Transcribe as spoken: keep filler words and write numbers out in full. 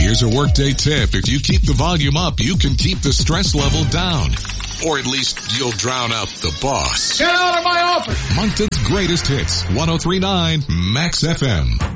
Here's a workday tip. If you keep the volume up, you can keep the stress level down. Or at least you'll drown out the boss. Get out of my office! Moncton's greatest hits. one oh three point nine Max F M.